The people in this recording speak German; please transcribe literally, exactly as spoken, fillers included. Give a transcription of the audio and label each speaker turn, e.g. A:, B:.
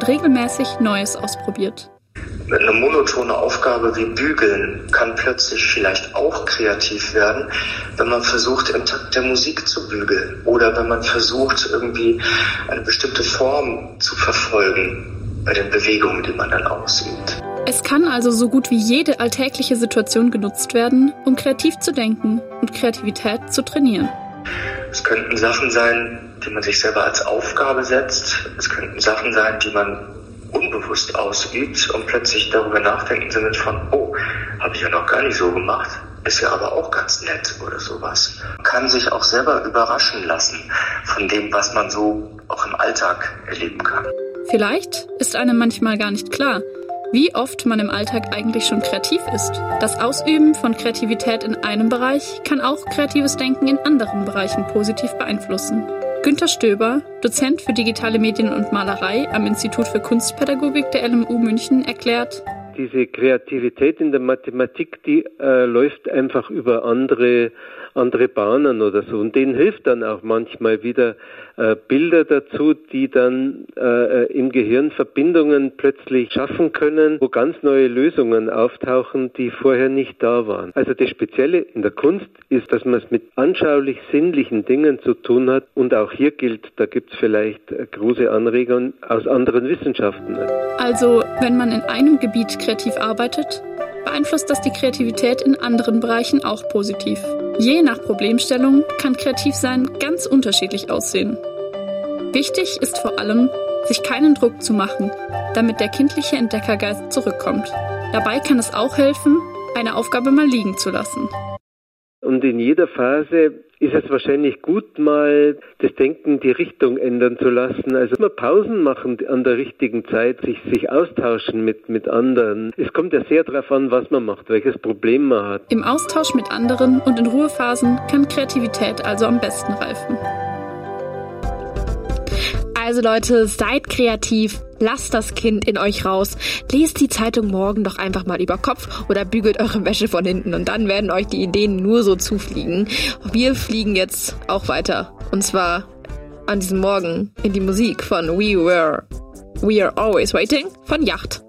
A: und regelmäßig Neues ausprobiert.
B: Eine monotone Aufgabe wie Bügeln kann plötzlich vielleicht auch kreativ werden, wenn man versucht, im Takt der Musik zu bügeln oder wenn man versucht, irgendwie eine bestimmte Form zu verfolgen bei den Bewegungen, die man dann ausübt.
A: Es kann also so gut wie jede alltägliche Situation genutzt werden, um kreativ zu denken und Kreativität zu trainieren.
B: Es könnten Sachen sein, die man sich selber als Aufgabe setzt. Es könnten Sachen sein, die man unbewusst ausübt und plötzlich darüber nachdenkt im Sinne von, oh, habe ich ja noch gar nicht so gemacht, ist ja aber auch ganz nett oder sowas. Man kann sich auch selber überraschen lassen von dem, was man so auch im Alltag erleben kann.
A: Vielleicht ist einem manchmal gar nicht klar, wie oft man im Alltag eigentlich schon kreativ ist. Das Ausüben von Kreativität in einem Bereich kann auch kreatives Denken in anderen Bereichen positiv beeinflussen. Günter Stöber, Dozent für digitale Medien und Malerei am Institut für Kunstpädagogik der L M U München, erklärt:
C: Diese Kreativität in der Mathematik, die äh, läuft einfach über andere andere Bahnen oder so. Und denen hilft dann auch manchmal wieder äh, Bilder dazu, die dann äh, im Gehirn Verbindungen plötzlich schaffen können, wo ganz neue Lösungen auftauchen, die vorher nicht da waren. Also das Spezielle in der Kunst ist, dass man es mit anschaulich sinnlichen Dingen zu tun hat. Und auch hier gilt, da gibt es vielleicht äh, große Anregungen aus anderen Wissenschaften.
A: Also, wenn man in einem Gebiet kreativ arbeitet, beeinflusst das die Kreativität in anderen Bereichen auch positiv. Je nach Problemstellung kann kreativ sein ganz unterschiedlich aussehen. Wichtig ist vor allem, sich keinen Druck zu machen, damit der kindliche Entdeckergeist zurückkommt. Dabei kann es auch helfen, eine Aufgabe mal liegen zu lassen.
C: Und in jeder Phase ist es wahrscheinlich gut, mal das Denken, die Richtung ändern zu lassen. Also mal Pausen machen an der richtigen Zeit, sich, sich austauschen mit, mit anderen. Es kommt ja sehr darauf an, was man macht, welches Problem man hat.
A: Im Austausch mit anderen und in Ruhephasen kann Kreativität also am besten reifen.
D: Also Leute, seid kreativ, lasst das Kind in euch raus, lest die Zeitung morgen doch einfach mal über Kopf oder bügelt eure Wäsche von hinten und dann werden euch die Ideen nur so zufliegen. Wir fliegen jetzt auch weiter und zwar an diesem Morgen in die Musik von We Were, We Are Always Waiting von Yacht.